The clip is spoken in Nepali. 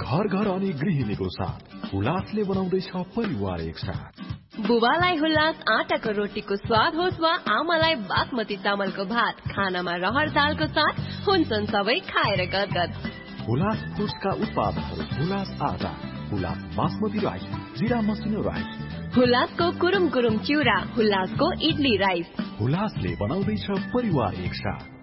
घर घर अनि गृहिणीको साथ हुलासले बनाउँदैछ परिवार एकसाथ। बुबालाई हुलास आटाको रोटीको स्वाद होस् वा आमालाई बासमती चामलको भात, खानामा रहर दालको साथ हुन्छन् सबै खाएर गदगद। हुलास फुड्सका उत्पादनहरू हुलास आटा, हुलास बासमती राइस, जिरा मसिनो राइस, हुलासको कुरुम कुरुम चिउरा, हुलासको इडली राइस। हुलासले बनाउँदैछ परिवार एकसाथ।